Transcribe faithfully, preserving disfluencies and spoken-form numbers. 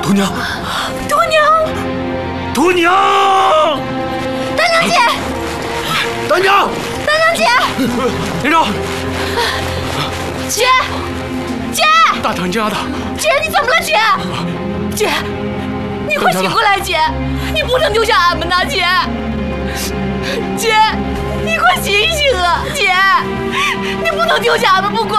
姑娘， 姑娘， 姑娘， 大娘姐， 大娘， 大娘姐， 连长， 姐，姐， 大堂家的， 姐，你怎么了，姐？姐，你快醒过来，姐，你不能丢下俺们呐，姐，姐，你快醒醒啊，姐，你不能丢下俺们不管。